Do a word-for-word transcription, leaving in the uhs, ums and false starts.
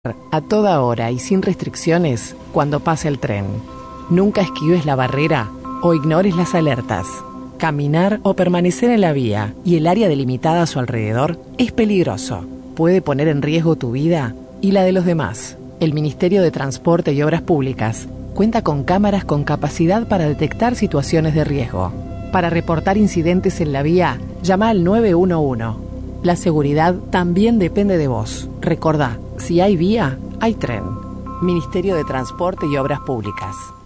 a toda hora y sin restricciones cuando pase el tren. Nunca esquives la barrera o ignores las alertas. Caminar o permanecer en la vía y el área delimitada a su alrededor es peligroso. Puede poner en riesgo tu vida y la de los demás. El Ministerio de Transporte y Obras Públicas cuenta con cámaras con capacidad para detectar situaciones de riesgo. Para reportar incidentes en la vía, llama al nueve uno uno. La seguridad también depende de vos. Recordá, si hay vía, hay tren. Ministerio de Transporte y Obras Públicas.